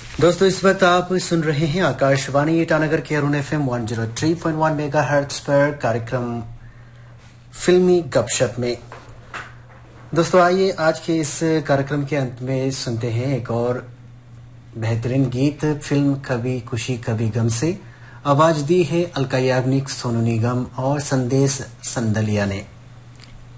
दोस्तों इस वक्त आप सुन रहे हैं आकाशवाणी ईटानगर के अरुण FM 103.1 मेगाहर्ट्ज पर कार्यक्रम फिल्मी गपशप में। दोस्तों आइए आज के इस कार्यक्रम के अंत में सुनते हैं एक और बेहतरीन गीत फिल्म कभी खुशी कभी गम से। आवाज दी है अलका याग्निक, सोनू निगम और संदेश संदलिया ने।